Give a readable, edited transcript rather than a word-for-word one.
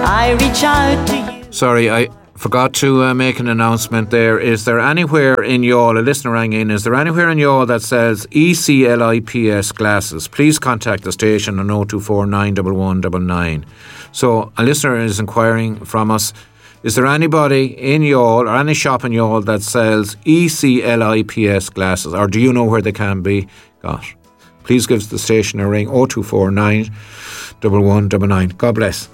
I reach out to you. Sorry, I forgot to make an announcement there. Is there anywhere in Youghal, a listener rang in, is there anywhere in Youghal that sells ECLIPS glasses? Please contact the station on 024 911 So a listener is inquiring from us, is there anybody in Youghal or any shop in Youghal that sells ECLIPS glasses, or do you know where they can be got? Please give the station a ring, 024 911 God bless.